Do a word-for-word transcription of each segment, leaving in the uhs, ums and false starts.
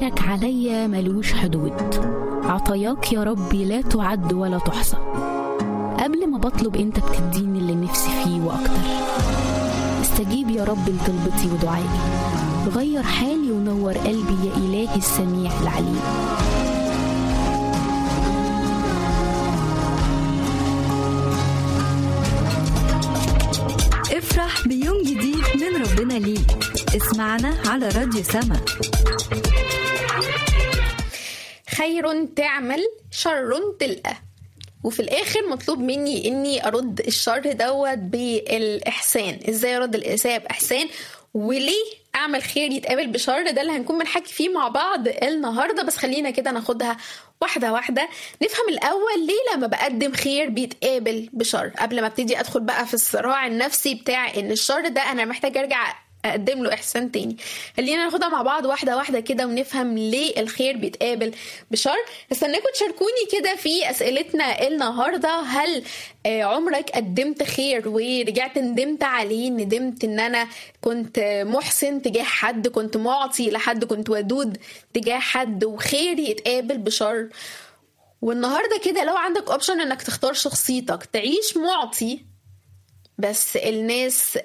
خيرك عليا ملوش حدود، عطاياك يا ربي لا تعد ولا تحصى. قبل ما بطلب انت بتديني اللي نفسي فيه واكتر. استجيب يا رب لطلبتي ودعائي، غير حالي ونور قلبي يا إلهي السميع العليم. افرح بيوم جديد من ربنا ليك. اسمعنا على راديو سما. خير تعمل شر تلقى، وفي الاخر مطلوب مني اني ارد الشر دوت بالاحسان. ازاي ارد الاساءه باحسان، وليه اعمل خير يتقابل بشر؟ ده اللي هنكون بنحكي فيه مع بعض النهارده. بس خلينا كده ناخدها واحده واحده، نفهم الاول ليه لما بقدم خير بيتقابل بشر، قبل ما ابتدي ادخل بقى في الصراع النفسي بتاع ان الشر ده انا محتاج ارجع اقدم له احسان تاني. خلينا ناخدها مع بعض واحده واحده كده ونفهم ليه الخير بيتقابل بشر. استناكم تشاركوني كده في اسئلتنا النهارده. هل عمرك قدمت خير ورجعت ندمت عليه؟ ندمت ان انا كنت محسن تجاه حد، كنت معطي لحد، كنت ودود تجاه حد وخير يتقابل بشر؟ والنهارده كده لو عندك اوبشن انك تختار شخصيتك، تعيش معطي بس الناس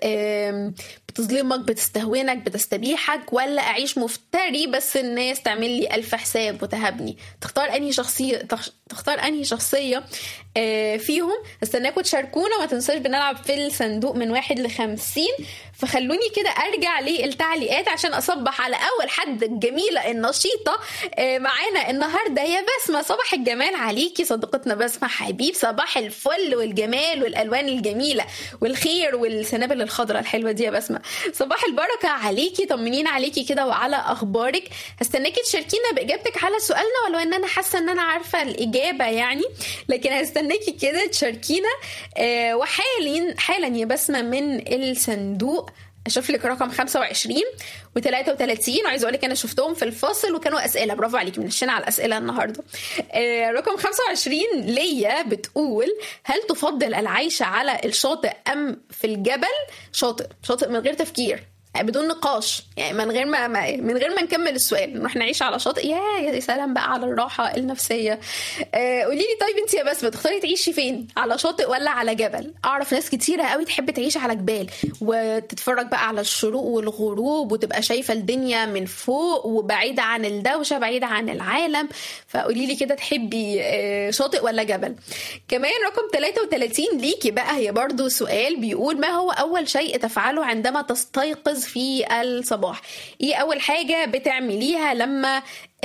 بتظلمك، بتستهونك، بتستبيحك، ولا أعيش مفتري بس الناس تعمل لي ألف حساب وتهبني؟ تختار أنهي شخصية؟ تختار أنهي شخصية فيهم؟ استناكم تشاركونا. ما تنساش بنلعب في الصندوق من واحد لخمسين. فخلوني كده أرجع للتعليقات عشان أصبح على أول حد الجميلة النشيطة معانا النهاردة، يا بسمة. صباح الجمال عليكي صديقتنا بسمة حبيب، صباح الفل والجمال والألوان الجميلة والخير والسنابل الخضراء الحلوة دي يا بسمة. صباح البركة عليكي، طمنين عليكي كده وعلى أخبارك. هستناكي تشاركينا بإجابتك على سؤالنا، ولو أن أنا حاسة أن أنا عارفة الإجابة يعني، لكن هستناكي كده تشاركينا. آه وحاليا حالا يا بسمة من الصندوق اشوف لك رقم خمسة وعشرين وثلاثة وثلاثين، وعايز اقول لك انا شفتهم في الفاصل وكانوا اسئله. برافو عليكي، منشنا على الاسئله النهارده. آه رقم خمسة وعشرين ليا بتقول: هل تفضل العيش على الشاطئ ام في الجبل؟ شاطئ، شاطئ من غير تفكير، بدون نقاش، يعني من غير ما من غير ما نكمل السؤال نروح نعيش على شاطئ. يا يا سلام بقى على الراحه النفسيه. آه قولي لي طيب انت يا بس بتختاري تعيشي فين، على شاطئ ولا على جبل؟ اعرف ناس كتيره قوي تحب تعيش على جبال وتتفرج بقى على الشروق والغروب وتبقى شايفه الدنيا من فوق وبعيده عن الدوشه، بعيده عن العالم. فقولي لي كده تحبي آه شاطئ ولا جبل؟ كمان رقم ثلاثة وثلاثين ليكي بقى، هي برضو سؤال بيقول: ما هو اول شيء تفعله عندما تستيقظ في الصباح؟ ايه اول حاجة بتعمليها لما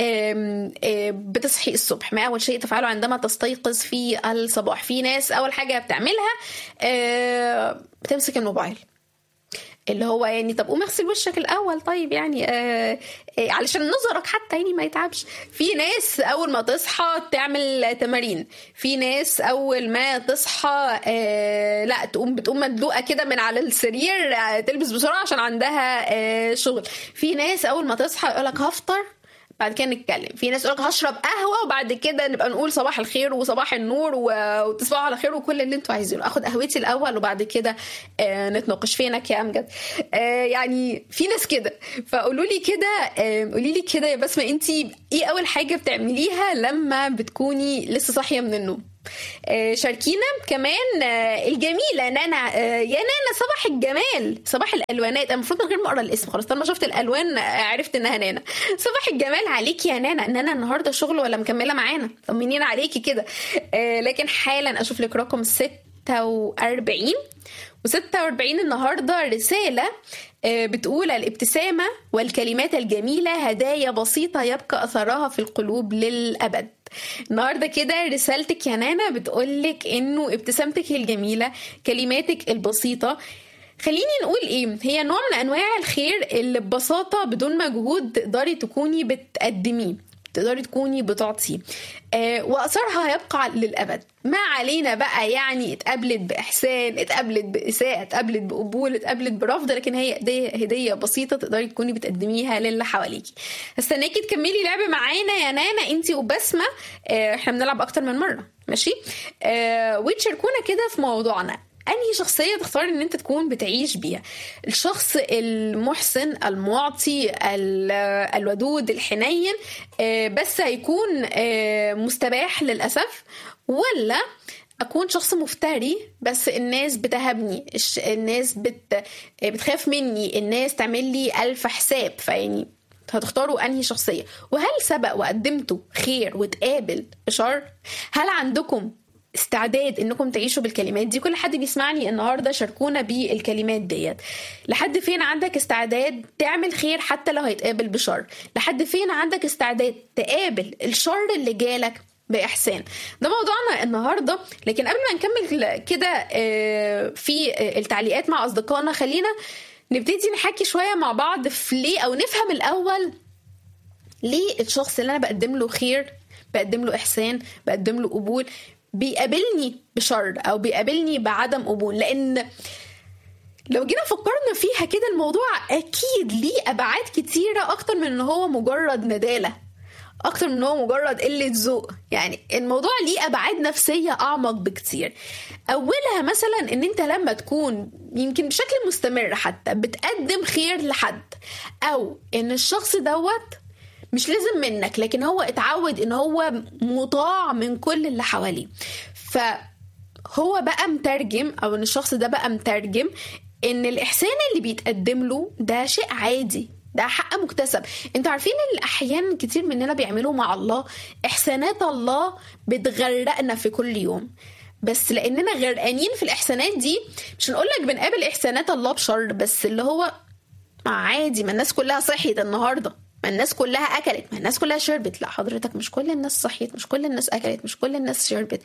بتصحي الصبح؟ ما اول شيء تفعله عندما تستيقظ في الصباح؟ في ناس اول حاجة بتعملها بتمسك الموبايل، اللي هو يعني طب قوم اغسل وشك الاول، طيب يعني آه آه علشان نظرك حتى يعني ما يتعبش. في ناس اول ما تصحى تعمل تمارين، في ناس اول ما تصحى آه لا تقوم بتقوم مدلوقه كده من على السرير، آه تلبس بسرعه عشان عندها آه شغل. في ناس اول ما تصحى يقولك هفطر بعد كده نتكلم. في ناس يقولك هشرب قهوة وبعد كده نبقى نقول صباح الخير وصباح النور وتصبحوا على خير وكل اللي انتوا عايزينه. اخد قهوتي الاول وبعد كده آه نتناقش. فينك يا امجد؟ آه يعني في ناس كده. فقولوا لي كده، آه قولي لي كده يا بسمة، انتي ايه اول حاجة بتعمليها لما بتكوني لسه صاحية من النوم؟ آه شاركينا. كمان آه الجميلة نانا، آه يا نانا صباح الجمال، صباح الألوانات. أنا المفروض من غير ما أقرأ الاسم خلاص، لما شفت الألوان عرفت إنها نانا. صباح الجمال عليكي يا نانا. نانا النهاردة شغل ولا مكملة معانا؟ طمنين عليكي كده. آه لكن حالا أشوف لك رقم ستة وأربعين وستة وأربعين النهاردة رسالة بتقول: الابتسامة والكلمات الجميلة هدايا بسيطة يبقى أثرها في القلوب للأبد. النهاردة كده رسالتك يا نانا بتقولك إنه ابتسامتك الجميلة، كلماتك البسيطة، خليني نقول إيه، هي نوع من أنواع الخير اللي ببساطة بدون مجهود تقدري تكوني بتقدميه، تقدري تكوني بتعطيه، آه وأثرها هيبقى للأبد. ما علينا بقى يعني اتقابلت بإحسان، اتقابلت بإساءة، اتقابلت بقبول، اتقابلت برفض، لكن هي هدية, هدية بسيطة تقدري تكوني بتقدميها للي حواليكي. استناكي تكملي لعبة معانا يا نانا انتي وبسمة. آه احنا بنلعب أكتر من مرة، ماشي؟ آه وتشاركونا كده في موضوعنا. انهي شخصية تختار ان انت تكون بتعيش بيها؟ الشخص المحسن المعطي الودود الحنين بس هيكون مستباح للأسف، ولا أكون شخص مفتري بس الناس بتهبني، الناس بت... بتخاف مني، الناس تعمل لي ألف حساب؟ فيعني هتختاروا أنهي شخصية؟ وهل سبق وقدمتوا خير وتقابل شر؟ هل عندكم استعداد انكم تعيشوا بالكلمات دي؟ كل حد بيسمعني النهارده شاركونا بالكلمات ديت. لحد فين عندك استعداد تعمل خير حتى لو هيتقابل بشر؟ لحد فين عندك استعداد تقابل الشر اللي جالك بإحسان؟ ده موضوعنا النهارده. لكن قبل ما نكمل كده في التعليقات مع اصدقائنا، خلينا نبتدي نحكي شويه مع بعض في ليه، او نفهم الاول ليه الشخص اللي انا بقدم له خير، بقدم له إحسان، بقدم له قبول، بيقابلني بشر أو بيقابلني بعدم قبول. لأن لو جينا فكرنا فيها كده الموضوع أكيد ليه أبعاد كتيرة أكتر من أنه هو مجرد ندالة، أكتر من أنه هو مجرد قلة ذوق. يعني الموضوع ليه أبعاد نفسية أعمق بكتير. أولها مثلا أن أنت لما تكون يمكن بشكل مستمر حتى بتقدم خير لحد، أو أن الشخص دوت مش لازم منك لكن هو اتعود ان هو مطاع من كل اللي حواليه، فهو بقى مترجم، او ان الشخص ده بقى مترجم ان الاحسان اللي بيتقدم له ده شيء عادي، ده حق مكتسب. انتوا عارفين ان الاحيان كتير مننا بيعملوا مع الله احسانات الله بتغرقنا في كل يوم، بس لاننا غرقانين في الاحسانات دي مش هنقولك بنقابل احسانات الله بشر، بس اللي هو عادي، ما الناس كلها صحيت النهارده، ما الناس كلها أكلت، ما الناس كلها شربت. لا حضرتك، مش كل الناس صحيت، مش كل الناس أكلت، مش كل الناس شربت.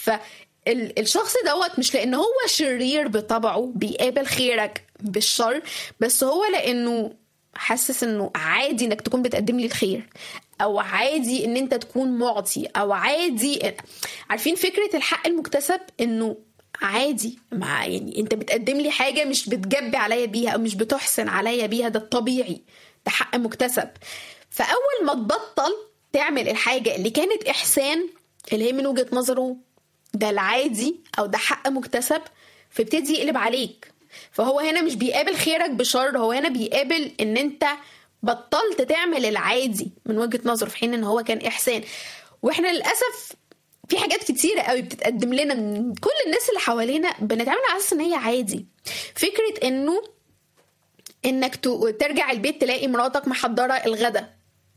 فالشخص دوت مش لأنه هو شرير بطبعه بيقابل خيرك بالشر، بس هو لأنه حاسس أنه عادي أنك تكون بتقدم لي الخير، أو عادي أن أنت تكون معطي، أو عادي. عارفين فكرة الحق المكتسب؟ أنه عادي، مع يعني أنت بتقدم لي حاجة مش بتجبي عليا بيها أو مش بتحسن عليا بيها، ده الطبيعي، ده حق مكتسب. فأول ما تبطل تعمل الحاجة اللي كانت إحسان، اللي هي من وجهة نظره ده العادي أو ده حق مكتسب، فابتدي يقلب عليك. فهو هنا مش بيقابل خيرك بشر، هو هنا بيقابل إن أنت بطلت تعمل العادي من وجهة نظره، في حين إن هو كان إحسان. وإحنا للأسف في حاجات كتيرة قوي بتتقدم لنا من كل الناس اللي حوالينا بنتعامل على أساس إن هي عادي. فكرة إنه انك ترجع البيت تلاقي مراتك محضرة الغداء،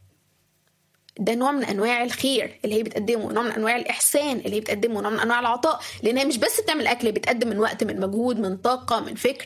ده نوع من انواع الخير اللي هي بتقدمه، نوع من انواع الاحسان اللي هي بتقدمه، نوع من انواع العطاء، لانها مش بس بتعمل اكل، بتقدم من وقت، من مجهود، من طاقة، من فكر.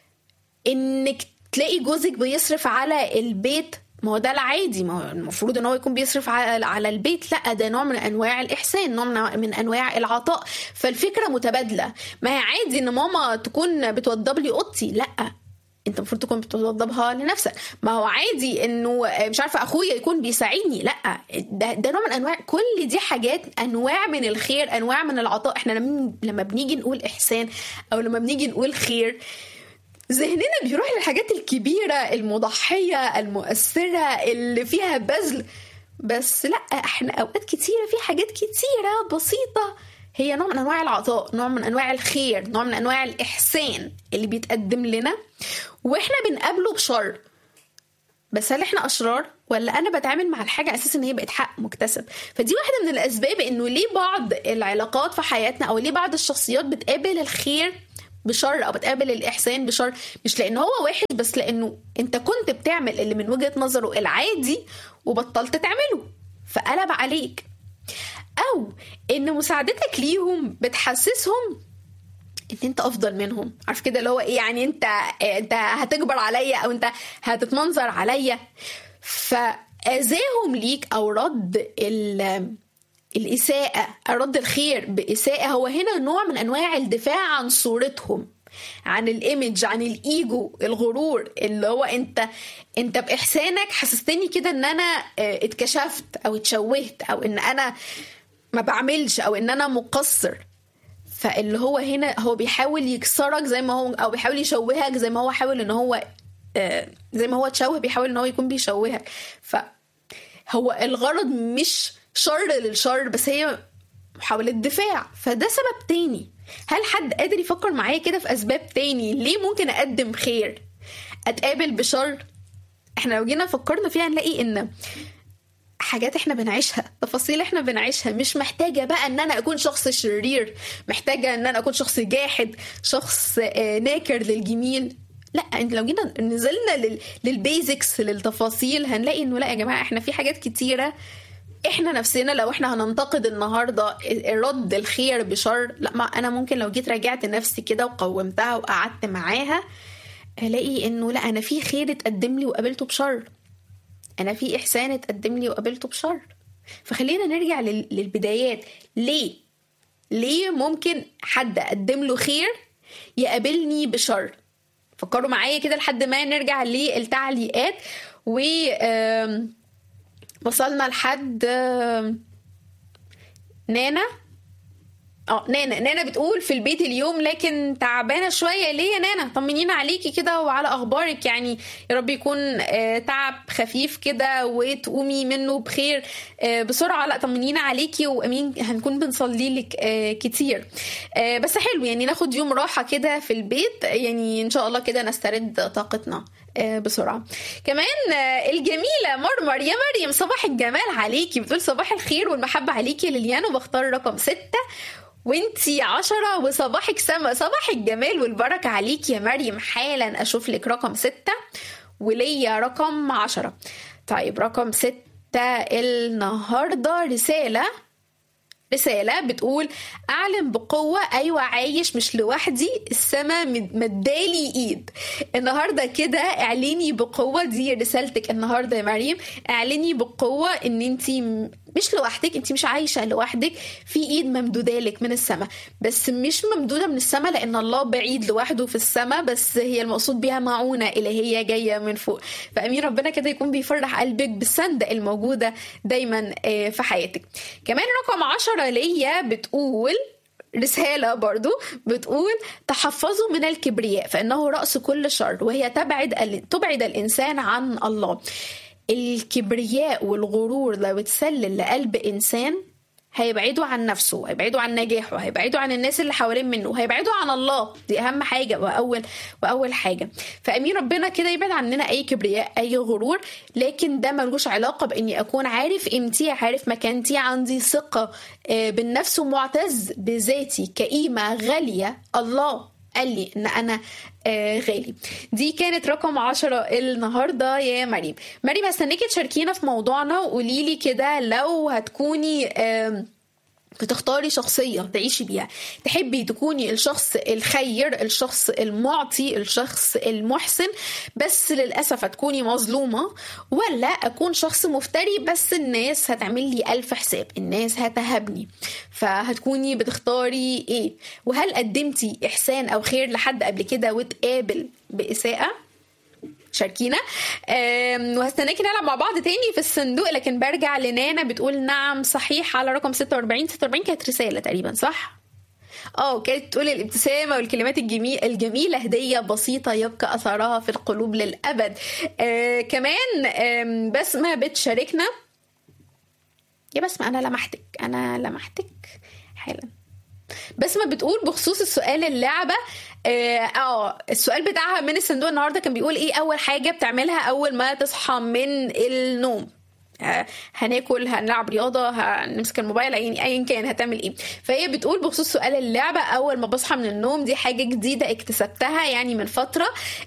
انك تلاقي جوزك بيصرف على البيت، ما هو ده العادي، ما هو المفروض ان هو يكون بيصرف على على البيت، لا ده نوع من انواع الاحسان، نوع من انواع العطاء. فالفكرة متبادلة. ما هي عادي ان ماما تكون بتوضب لي اوضتي، لا انت المفروض تكون بتوضبها لنفسك. ما هو عادي انه مش عارفه اخويا يكون بيساعدني، لا ده, ده نوع من انواع، كل دي حاجات انواع من الخير، انواع من العطاء. احنا لما بنيجي نقول احسان او لما بنيجي نقول خير، ذهننا بيروح للحاجات الكبيره المضحيه المؤثره اللي فيها بذل، بس لا، احنا اوقات كتيره في حاجات كتيره بسيطه هي نوع من انواع العطاء، نوع من انواع الخير، نوع من انواع الاحسان اللي بيتقدم لنا واحنا بنقابله بشر. بس هل احنا اشرار، ولا انا بتعامل مع الحاجه اساس ان هي بقت حق مكتسب؟ فدي واحده من الاسباب انه ليه بعض العلاقات في حياتنا او ليه بعض الشخصيات بتقابل الخير بشر او بتقابل الاحسان بشر، مش لانه هو وحش، بس لانه انت كنت بتعمل اللي من وجهة نظره العادي وبطلت تعمله فقلب عليك، او ان مساعدتك ليهم بتحسسهم ان انت افضل منهم. عارف كده اللي هو ايه، يعني انت انت هتكبر عليا او انت هتتمنظر عليا، فاذاهم ليك او رد الاساءه، رد الخير باساءه، هو هنا نوع من انواع الدفاع عن صورتهم، عن الايمج، عن الايجو، الغرور، اللي هو انت انت باحسانك حسستني كده ان انا اتكشفت او اتشوهت او ان انا ما بعملش او ان انا مقصر. فاللي هو هنا هو بيحاول يكسرك زي ما هو، او بيحاول يشوهك زي ما هو حاول ان هو زي ما هو اتشوه بيحاول ان هو يكون بيشوهك. فهو الغرض مش شر للشر، بس هي محاولة دفاع. فده سبب تاني هل حد قادر يفكر معايا كده في اسباب تاني ليه ممكن اقدم خير اتقابل بشر؟ احنا لو جينا فكرنا فيها نلاقي ان حاجات احنا بنعيشها، تفاصيل احنا بنعيشها، مش محتاجة بقى ان انا اكون شخص شرير، محتاجة ان انا اكون شخص جاحد، شخص ناكر للجميل. لا، انت لو جينا نزلنا للبيزكس للتفاصيل هنلاقي انه لا يا جماعة، احنا في حاجات كتيرة احنا نفسنا لو احنا هننتقد النهاردة رد الخير بشر، لا، ما انا ممكن لو جيت راجعت نفسي كده وقومتها وقعدت معاها الاقي انه لا، انا في خير اتقدم لي وقابلته بشر، انا في احسان اتقدم لي وقابلته بشر. فخلينا نرجع للبدايات. ليه ليه ممكن حد اقدم له خير يقابلني بشر؟ فكروا معايا كده لحد ما نرجع للتعليقات. و وصلنا لحد نانا. اه نانا نانا بتقول في البيت اليوم لكن تعبانه شويه. ليه يا نانا؟ طمنينا عليكي كده وعلى اخبارك، يعني يا رب يكون آه تعب خفيف كده وتقومي منه بخير آه بسرعه. لا طمنينا عليكي، وامين هنكون بنصلي لك آه كتير. آه بس حلو يعني ناخد يوم راحه كده في البيت، يعني ان شاء الله كده نسترد طاقتنا آه بسرعه. كمان آه الجميله مرمر يا مريم، صباح الجمال عليكي، بتقول صباح الخير والمحبه عليكي ليليان، وبختار رقم ستة وانتي عشرة، وصباحك سما. صباح الجمال والبركة عليك يا مريم، حالا اشوف لك رقم ستة وليا رقم عشرة. طيب رقم ستة النهاردة رسالة رسالة بتقول أعلم بقوة، أيوة عايش مش لوحدي، السما مدالي إيد. النهاردة كده اعلني بقوة، دي رسالتك النهاردة يا مريم، اعلني بقوة إن انتي مش لوحدك، انتي مش عايشة لوحدك، في إيد ممدودة لك من السما، بس مش ممدودة من السما لأن الله بعيد لوحده في السما، بس هي المقصود بها معونة إلهية جاية من فوق. فأمين ربنا كده يكون بيفرح قلبك بالسندة الموجودة دايما في حياتك. كمان رقم عشرة ليا بتقول رسالة برضو بتقول تحفظوا من الكبرياء فإنه رأس كل شر، وهي تبعد تبعد الإنسان عن الله. الكبرياء والغرور لو اتسلل لقلب إنسان هيبعدوا عن نفسه، هيبعدوا عن نجاحه، هيبعدوا عن الناس اللي حوالين منه، هيبعدوا عن الله. دي أهم حاجة وأول وأول حاجة. فأمين ربنا كده يبعد عننا أي كبرياء أي غرور، لكن ده ملوش علاقة بإني أكون عارف قيمتي، عارف مكانتي، عندي ثقة بالنفس ومعتز بذاتي كقيمة غالية. الله قال لي ان انا آه غالي. دي كانت رقم عشرة النهاردة يا مريم. مريم هستنيكي تشاركينا في موضوعنا، وقوليلي كده لو هتكوني آه بتختاري شخصية تعيشي بيها، تحبي تكوني الشخص الخير، الشخص المعطي، الشخص المحسن، بس للأسف هتكوني مظلومة، ولا أكون شخص مفتري بس الناس هتعمل لي ألف حساب، الناس هتهبني؟ فهتكوني بتختاري إيه؟ وهل قدمتي إحسان أو خير لحد قبل كده وتقابل بإساءة؟ شاركينا. وهستناكي نلعب مع بعض تاني في الصندوق. لكن برجع لنانا بتقول نعم صحيح على رقم ستة وأربعين. ستة وأربعين كانت رسالة تقريبا صح؟ اه كانت تقول الابتسامة والكلمات الجميلة الجميلة هدية بسيطة يبقى أثرها في القلوب للأبد. آه كمان آه بسمة بتشاركنا. يا بسمة أنا لمحتك أنا لمحتك حالا. بسمة بتقول بخصوص السؤال اللعبة، اه السؤال بتاعها من الصندوق النهاردة كان بيقول ايه اول حاجة بتعملها اول ما تصحى من النوم؟ هناكل، هنلعب رياضة، هنمسك الموبايل، يعني ايا كان هتعمل ايه. فهي بتقول بخصوص سؤال اللعبة اول ما بصحى من النوم، دي حاجة جديدة اكتسبتها يعني من فترة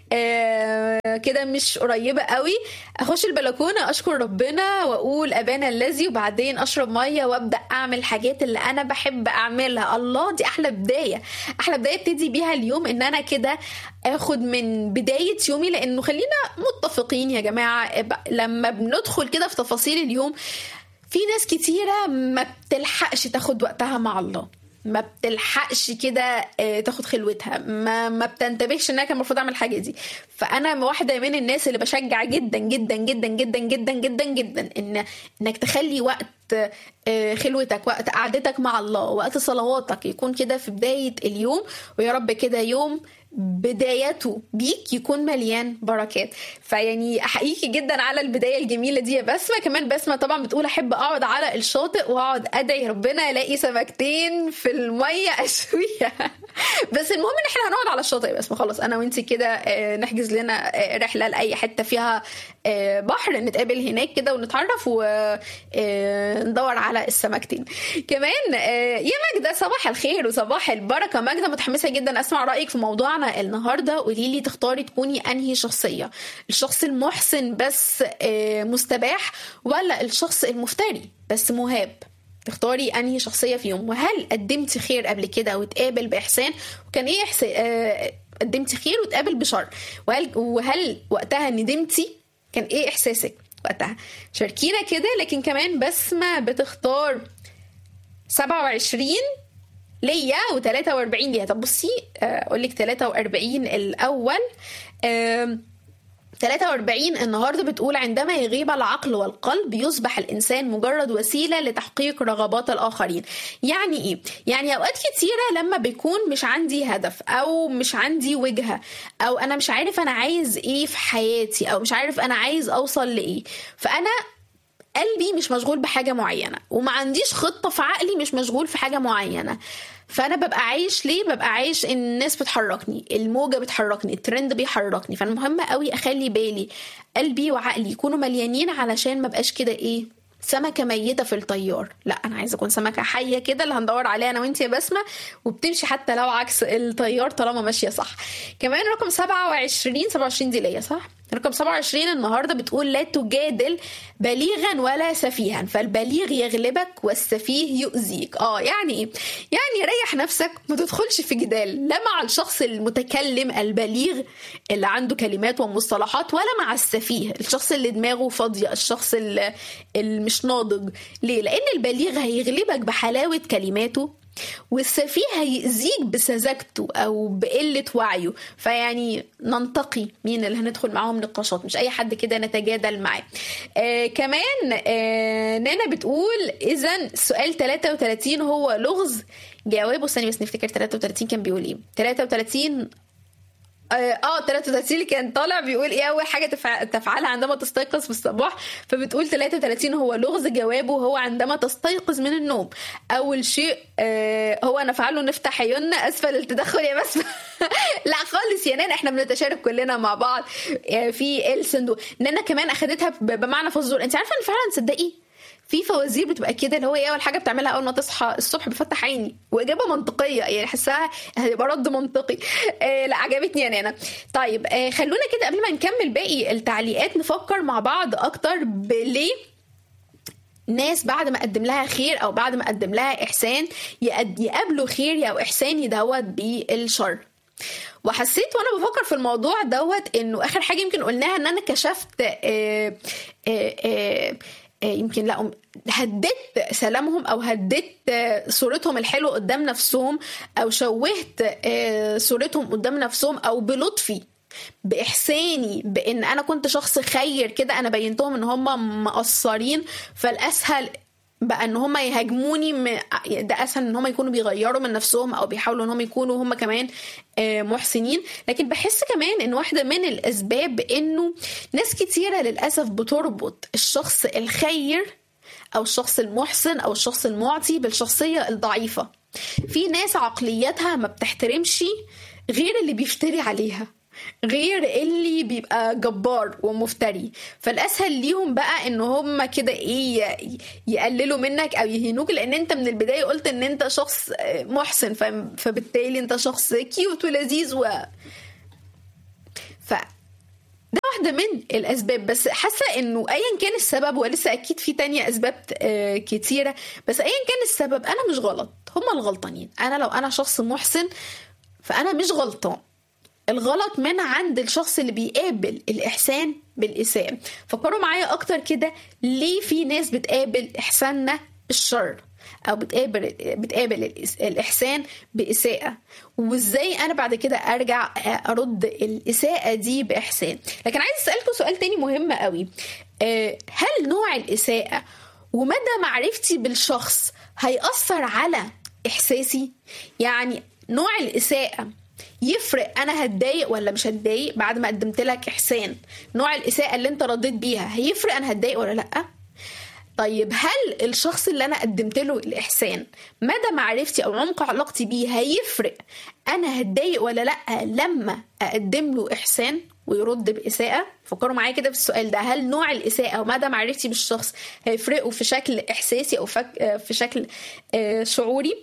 آه كده مش قريبة قوي. اخش البلكونة اشكر ربنا واقول ابانا الذي، وبعدين اشرب مية وابدأ اعمل حاجات اللي انا بحب اعملها. الله دي احلى بداية، احلى بداية ابتدي بيها اليوم ان انا كده اخد من بداية يومي. لانه خلينا متفقين يا جماعة لما بندخل كده في تفاصيل اليوم، في ناس كتيرة ما بتلحقش تاخد وقتها مع الله، ما بتلحقش كده تاخد خلوتها، ما ما بتنتبهش انها كان المفروض اعمل حاجه دي. فانا واحده من الناس اللي بشجع جدا جدا جدا جدا جدا جدا جدا ان انك تخلي وقت خلوتك، وقت قعدتك مع الله، وقت صلواتك يكون كده في بداية اليوم. ويا رب كده يوم بدايته بيك يكون مليان بركات. فيعني احييكي جدا على البدايه الجميله دي يا بسمه. كمان بسمه طبعا بتقول احب اقعد على الشاطئ واقعد ادعي ربنا الاقي سمكتين في الميه اشويها. بس المهم ان احنا هنقعد على الشاطئ بس خلاص، انا وانتي كده نحجز لنا رحله لاي حته فيها بحر، نتقابل هناك كده ونتعرف وندور على السمكتين. كمان يا ماجده صباح الخير وصباح البركه. ماجده متحمسه جدا اسمع رايك في موضوعنا النهارده. قولي لي تختاري تكوني انهي شخصيه، الشخص المحسن بس مستباح ولا الشخص المفتري بس مهاب؟ تختاري انهي شخصيه فيهم؟ وهل قدمتي خير قبل كده وتقابل باحسان؟ وكان ايه إحسان قدمتي خير وتقابل بشر؟ وهل وهل وقتها ندمتي؟ كان ايه احساسك وقتها؟ شاركينا كده. لكن كمان بسمة بتختار سبعة وعشرين ليا وثلاثة وأربعين ليها. طب بصي اقول لك ثلاثة وأربعين الاول. ثلاثة وأربعين النهارده بتقول عندما يغيب العقل والقلب يصبح الانسان مجرد وسيله لتحقيق رغبات الاخرين. يعني ايه؟ يعني اوقات كتيره لما بيكون مش عندي هدف او مش عندي وجهه او انا مش عارف انا عايز ايه في حياتي او مش عارف انا عايز اوصل لايه، فانا قلبي مش مشغول بحاجه معينه وما عنديش خطه في عقلي مش مشغول في حاجه معينه، فانا ببقى عايش ليه؟ ببقى عايش ان الناس بتحركني، الموجه بتحركني، الترند بيحركني. فالمهم قوي اخلي بالي قلبي وعقلي يكونوا مليانين علشان ما بقاش كده ايه سمكه ميته في الطيار. لا، انا عايزه اكون سمكه حيه كده اللي هندور عليها انا وانت يا بسمه، وبتمشي حتى لو عكس الطيار طالما ماشيه صح. كمان رقم سبعة وعشرين سبعة وعشرين دي ليا صح. رقم سبعة وعشرين النهارده بتقول لا تجادل بليغا ولا سفيها فالبليغ يغلبك والسفيه يؤذيك. اه يعني ايه؟ يعني ريح نفسك، ما تدخلش في جدال لا مع الشخص المتكلم البليغ اللي عنده كلمات ومصطلحات ولا مع السفيه الشخص اللي دماغه فاضيه، الشخص اللي مش ناضج. ليه؟ لان البليغ هيغلبك بحلاوه كلماته والسفيه هيأذيك بسذاجته او بقله وعيه. فيعني ننتقي مين اللي هندخل معاهم نقاشات، مش اي حد كده نتجادل معاه. آه كمان آه نانا بتقول اذا سؤال ثلاثة وثلاثين هو لغز جوابه. ثانيه بس نفتكر ثلاثة وثلاثين كان بيقول ايه. ثلاثة وثلاثين اه ثلاثة وثلاثين اللي كان طالع بيقول ايه اول حاجه تفع... تفعلها عندما تستيقظ في الصباح. فبتقول ثلاثة وثلاثين هو لغز جوابه هو عندما تستيقظ من النوم اول شيء آه هو نفعله نفتح عيوننا اسفل التدخل يا بس. لا خالص يا نانا، احنا بنتشارك كلنا مع بعض في الصندوق. نانا كمان اخدتها بمعنى فزور. انت عارفه ان فعلا تصدقي في فوازير بتبقى كده اللي هو ايه اول حاجه بتعملها اول ما تصحى الصبح بفتح عيني، واجابه منطقيه يعني حسها هيبقى رد منطقي. آه لا عجبتني يا نانا. طيب آه خلونا كده قبل ما نكمل باقي التعليقات نفكر مع بعض اكتر بليه ناس بعد ما قدم لها خير او بعد ما قدم لها احسان يقابلوا خير او احسان يدوت بالشر. وحسيت وانا بفكر في الموضوع دوت انه اخر حاجه يمكن قلناها ان انا كشفت آه آه آه يمكن لا هديت سلامهم او هديت صورتهم الحلوه قدام نفسهم او شوهت صورتهم قدام نفسهم او بلطفي باحساني بان انا كنت شخص خير كده انا بينتهم ان هم مقصرين، فالاسهل بقى ان هم يهاجموني. ده اسهل ان هم يكونوا بيغيروا من نفسهم او بيحاولوا ان هم يكونوا هم كمان محسنين. لكن بحس كمان ان واحدة من الاسباب انه ناس كتيرة للأسف بتربط الشخص الخير او الشخص المحسن او الشخص المعطي بالشخصية الضعيفة. في ناس عقليتها ما بتحترمش غير اللي بيفتري عليها، غير اللي بيبقى جبار ومفتري، فالاسهل ليهم بقى ان هم كده ايه يقللوا منك او يهينوك لان انت من البدايه قلت ان انت شخص محسن، فبالتالي انت شخص كيوت ولذيذ و ف ده واحدة من الأسباب. بس حاسة إنه أيا كان السبب، ولسه أكيد في تانية أسباب كتيرة، بس أيا كان السبب أنا مش غلط، هما الغلطانين. أنا لو أنا شخص محسن فأنا مش غلطان، الغلط من عند الشخص اللي بيقابل الإحسان بالإساءة. فكروا معايا أكتر كده، ليه في ناس بتقابل إحساننا بالشر أو بتقابل بتقابل الإحسان بإساءة، وإزاي أنا بعد كده أرجع أرد الإساءة دي بإحسان. لكن عايز أسألكم سؤال تاني مهم قوي، هل نوع الإساءة ومدى معرفتي بالشخص هيأثر على إحساسي. يعني نوع الإساءة يفرق أنا هتضايق ولا مش هتضايق بعد ما قدمت لك إحسان؟ نوع الإساءة اللي أنت رديت بيها هيفرق أنا هتضايق ولا لأ؟ طيب هل الشخص اللي أنا قدمت له الإحسان مدى معرفتي أو عمق علاقتي بيه هيفرق أنا هتضايق ولا لأ لما أقدم له إحسان ويرد بإساءة؟ فكروا معايا كده في السؤال ده، هل نوع الإساءة ومدى معرفتي بالشخص هيفرقوا في شكل إحساسي أو في شكل شعوري؟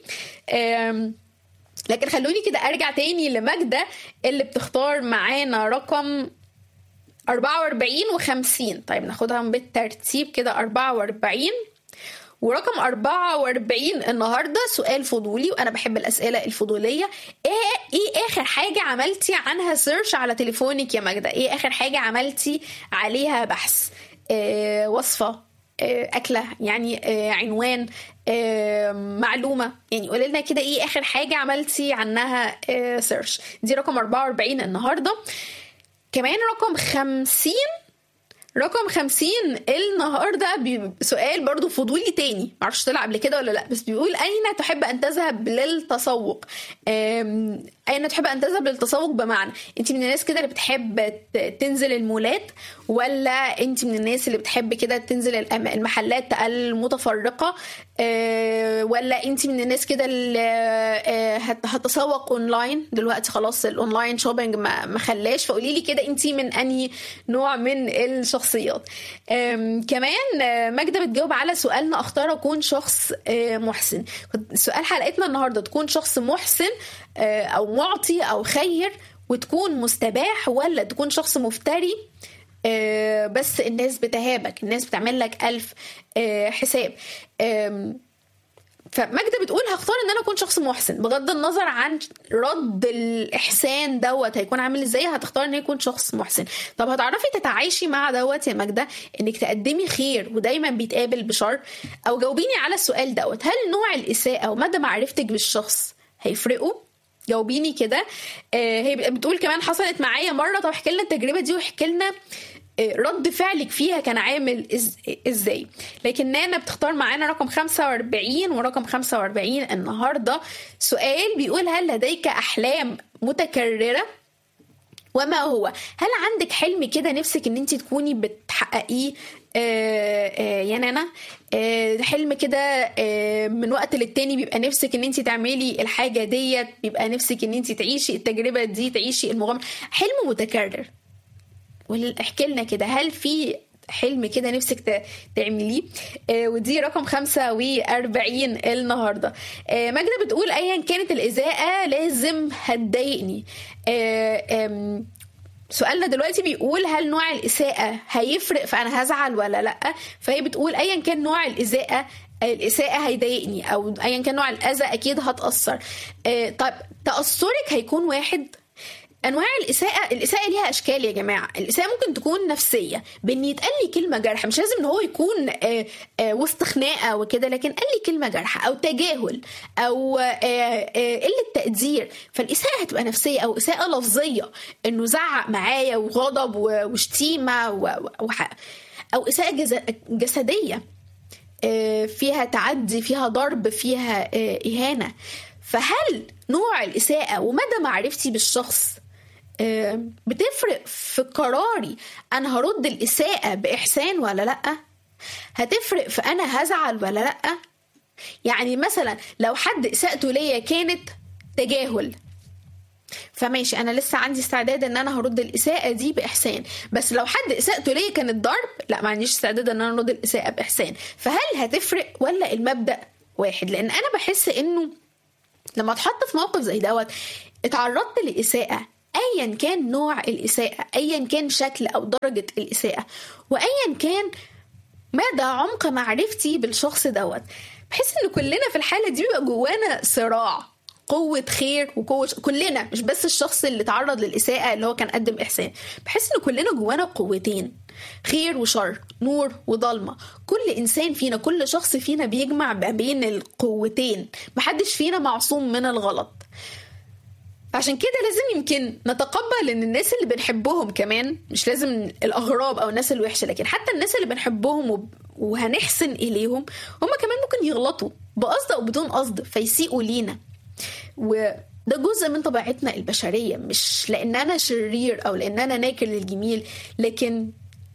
لكن خلوني كده أرجع تاني لمجدة اللي بتختار معانا رقم أربعة وأربعين وخمسين. طيب ناخدها بالترتيب كده. أربعة وأربعين ورقم أربعة وأربعين النهاردة سؤال فضولي، وأنا بحب الأسئلة الفضولية. إيه, إيه آخر حاجة عملتي عنها سيرش على تليفونك يا مجدة؟ إيه آخر حاجة عملتي عليها بحث؟ إيه وصفة، إيه أكلة، يعني إيه عنوان، إيه معلومة؟ يعني قولي لنا كده إيه آخر حاجة عملتي عنها إيه سيرش. دي رقم أربعة وأربعين النهاردة. كمان رقم خمسين، رقم خمسين النهاردة سؤال برضو فضولي تاني، معرفش طلع قبل كده ولا لا، بس بيقول أين تحب أن تذهب للتسوق؟ أين تحب أن تذهب للتسوق؟ بمعنى أنت من الناس كده اللي بتحب تنزل المولات، ولا أنت من الناس اللي بتحب كده تنزل المحلات المتفرقة، ولا أنت من الناس كده اللي هتسوق أونلاين؟ دلوقتي خلاص الأونلاين شوبينج ما خلاش، فقولي لي كده أنت من أنهي نوع من الشخصيات. كمان ماجدة بتجاوب على سؤالنا أختار أكون شخص محسن. سؤال حلقتنا النهاردة تكون شخص محسن أو معطي أو خير وتكون مستباح، ولا تكون شخص مفتري بس الناس بتهابك، الناس بتعمل لك ألف حساب؟ فماجدة بتقول هختار ان انا اكون شخص محسن بغض النظر عن رد الاحسان دوت هيكون عامل ازاي، هتختار ان يكون شخص محسن. طب هتعرفي تتعايشي مع دوت يا ماجدة انك تقدمي خير ودايما بيتقابل بشر؟ او جاوبيني على السؤال دوت، هل نوع الاساءة ومدى معرفتك بالشخص هيفرقوا؟ جاوبيني كده. آه هي بتقول كمان حصلت معايا مرة. طب احكي لنا التجربة دي واحكي لنا رد فعلك فيها كان عامل ازاي. لكن نانا بتختار معانا رقم خمسة وأربعين ورقم خمسة وأربعين النهاردة سؤال بيقول هل لديك أحلام متكررة؟ وما هو؟ هل عندك حلم كده نفسك ان انت تكوني بتحققيه يا نانا؟ حلم كده من وقت للتاني بيبقى نفسك ان انت تعملي الحاجة ديت، بيبقى نفسك ان انت تعيشي التجربة دي، تعيشي المغامرة، حلم متكرر. واحكي لنا كده هل في حلم كده نفسك تعمليه؟ آه ودي رقم خمسة وأربعين النهاردة. آه ماجدة بتقول ايا كانت الإساءة لازم هتضايقني. آه سؤالنا دلوقتي بيقول هل نوع الإساءة هيفرق فأنا هزعل ولا لأ؟ فهي بتقول ايا كان نوع الإساءة الإساءة هيضايقني، او ايا كان نوع الأذى اكيد هتأثر. آه طب تأثرك هيكون واحد؟ انواع الاساءه الاساءه ليها اشكال يا جماعه. الاساءه ممكن تكون نفسيه بان يتقال لي كلمه جارحه، مش لازم ان هو يكون آآ آآ وسط خناقه وكده، لكن قال لي كلمه جارحه او تجاهل او قله تقدير، فالاساءه هتبقى نفسيه. او اساءه لفظيه انه زعق معايا وغضب وشتيمه، او اساءه جسديه فيها تعدي، فيها ضرب، فيها اهانه. فهل نوع الاساءه ومدى معرفتي بالشخص بتفرق في قراري انا هرد الاساءة باحسان ولا لا؟ هتفرق في انا هزعل ولا لا؟ يعني مثلا لو حد اساءته ليا كانت تجاهل، فماشي انا لسه عندي استعداد ان انا هرد الاساءة دي باحسان. بس لو حد اساءته ليا كانت ضرب، لا ما عنديش استعداد ان انا ارد الاساءة باحسان. فهل هتفرق ولا المبدأ واحد؟ لان انا بحس انه لما اتحط في موقف زي دوت اتعرضت لإساءة، ايا كان نوع الإساءة، ايا كان شكل او درجة الإساءة، وايا كان مدى عمق معرفتي بالشخص دوت، بحس ان كلنا في الحالة دي بيبقى جوانا صراع قوة خير وقوة، كلنا مش بس الشخص اللي تعرض للإساءة اللي هو كان قدم إحسان. بحس ان كلنا جوانا قوتين، خير وشر، نور وظلمة. كل إنسان فينا، كل شخص فينا بيجمع بين القوتين، محدش فينا معصوم من الغلط. عشان كده لازم يمكن نتقبل ان الناس اللي بنحبهم كمان، مش لازم الأغراب او الناس الوحشة، لكن حتى الناس اللي بنحبهم وهنحسن إليهم، هم كمان ممكن يغلطوا بقصد أو بدون قصد فيسيئوا لينا. وده جزء من طبيعتنا البشرية، مش لأن أنا شرير أو لأن أنا ناكر للجميل، لكن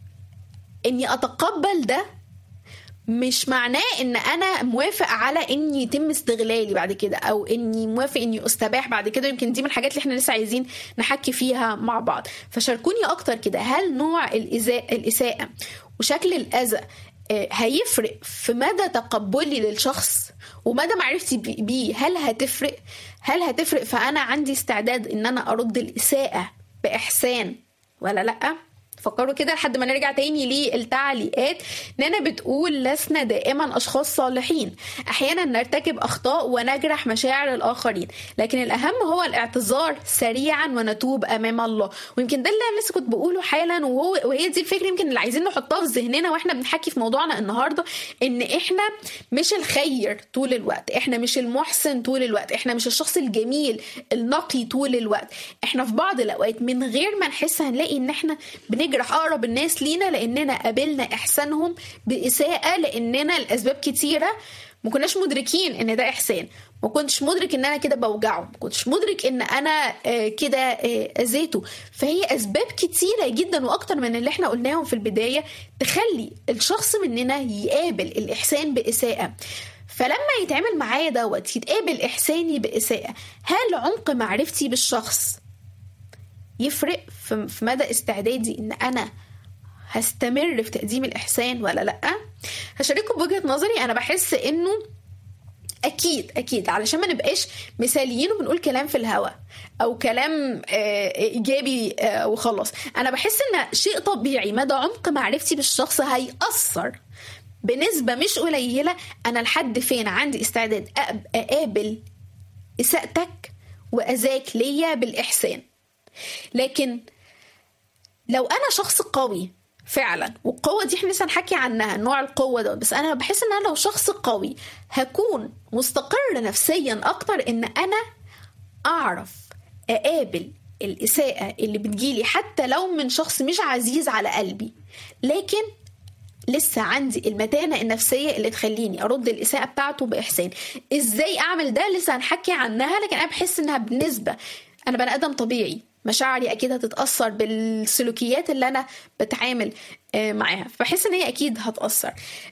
إني أتقبل ده مش معناه ان انا موافق على اني يتم استغلالي بعد كده، او اني موافق اني استباح بعد كده. يمكن دي من الحاجات اللي احنا لسه عايزين نحكي فيها مع بعض. فشاركوني اكتر كده، هل نوع الاساءة وشكل الاذى هيفرق في مدى تقبلي للشخص ومدى معرفتي بيه؟ هل هتفرق هل هتفرق فانا عندي استعداد ان انا ارد الاساءة باحسان ولا لا؟ فكروا كده لحد ما نرجع تاني للتعليقات. نانا بتقول لسنا دائما أشخاص صالحين، أحيانا نرتكب أخطاء ونجرح مشاعر الآخرين، لكن الأهم هو الاعتذار سريعا ونتوب أمام الله. ويمكن ده اللي أنا لسه كنت بقوله حالا، وهو وهي دي الفكرة يمكن اللي عايزين نحطها في ذهننا واحنا بنحكي في موضوعنا النهاردة، إن إحنا مش الخير طول الوقت، إحنا مش المحسن طول الوقت، إحنا مش الشخص الجميل النقي طول الوقت. إحنا في بعض الأوقات من غير ما نحس هنلاقي إن إحنا بنجرح أقرب الناس لينا لأننا قابلنا إحسانهم بإساءة، لأننا الأسباب كتيرة ما كناش مدركين إن ده إحسان، ما كنتش مدرك إن أنا كده بوجعه، ما كنتش مدرك إن أنا كده أذيته. فهي أسباب كتيرة جدا وأكتر من اللي إحنا قلناهم في البداية تخلي الشخص مننا يقابل الإحسان بإساءة. فلما يتعامل معايا دوت يتقابل إحساني بإساءة، هل عمق معرفتي بالشخص يفرق في مدى استعدادي ان انا هستمر في تقديم الاحسان ولا لا؟ هشارككم بوجهة نظري. انا بحس انه اكيد اكيد علشان ما نبقاش مثاليين وبنقول كلام في الهوا او كلام ايجابي وخلاص، انا بحس ان شيء طبيعي مدى عمق معرفتي بالشخص هيأثر بنسبة مش قليلة انا لحد فين عندي استعداد اقابل اساءتك واذاك ليا بالاحسان. لكن لو انا شخص قوي فعلا، والقوة دي احنا لسه هنحكي عنها نوع القوة ده، بس انا بحس ان انا لو شخص قوي هكون مستقر نفسيا اكتر ان انا اعرف اقابل الاساءة اللي بتجيلي حتى لو من شخص مش عزيز على قلبي، لكن لسه عندي المتانة النفسية اللي تخليني أرد الإساءة بتاعته بإحسان. إزاي أعمل ده لسه هنحكي عنها، لكن أنا بحس إنها بنسبة، أنا بني آدم طبيعي، مشاعري أكيد هتتأثر بالسلوكيات اللي أنا بتعامل معاها، فبحس إن هي أكيد هتأثر.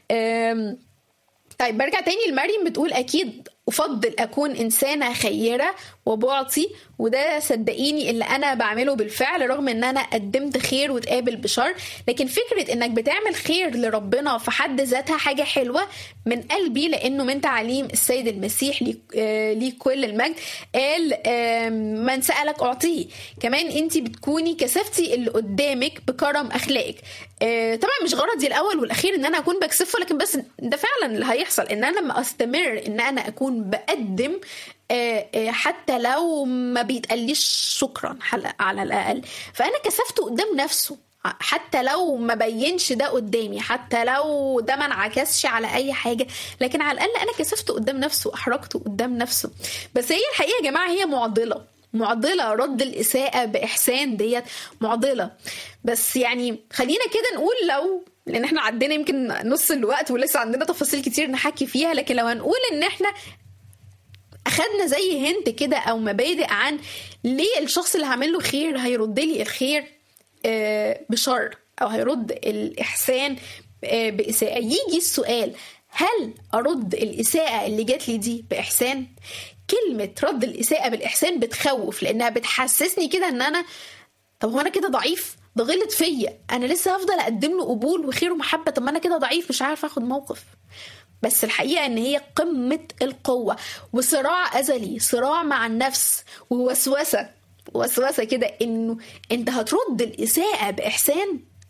طيب برجع تاني لمريم بتقول أكيد أفضل أكون إنسانة خيرة وبعطي، وده صدقيني اللي أنا بعمله بالفعل رغم إن أنا قدمت خير وتقابل بشر. لكن فكرة إنك بتعمل خير لربنا في حد ذاتها حاجة حلوة من قلبي، لأنه من تعليم السيد المسيح ليه كل المجد قال من سألك أعطيه. كمان أنتي بتكوني كسفتي اللي قدامك بكرم أخلاقك. طبعا مش غرضي الأول والأخير إن أنا أكون بكسفه، لكن بس ده فعلا اللي هيحصل إن أنا لما أستمر إن أنا أكون بقدم حتى لو ما بيتقليش شكرا على الأقل، فأنا كسفته قدام نفسه، حتى لو ما بينش ده قدامي، حتى لو ده ما انعكسش على أي حاجة، لكن على الأقل أنا كسفته قدام نفسه، أحرجته قدام نفسه. بس هي الحقيقة يا جماعة هي معضلة معضلة رد الإساءة بإحسان ديت معضلة. بس يعني خلينا كده نقول، لو لأن احنا عندنا يمكن نص الوقت ولسه عندنا تفاصيل كتير نحكي فيها، لكن لو هنقول ان احنا أخدنا زي هنت كده أو مبادئ عن ليه الشخص اللي هعمله خير هيرد لي الخير بشر أو هيرد الإحسان بإساءة، يجي السؤال هل أرد الإساءة اللي جات لي دي بإحسان؟ كلمة رد الإساءة بالإحسان بتخوف، لأنها بتحسسني كده أن أنا طب هو أنا كده ضعيف، ده غلط فيا، أنا لسه هفضل أقدم له قبول وخير ومحبة، طب ما أنا كده ضعيف مش عارف أخد موقف. بس الحقيقة ان هي قمة القوة وصراع أزلي، صراع مع النفس ووسوسة وسوسة كده انه انت هترد الإساءة بإحسان.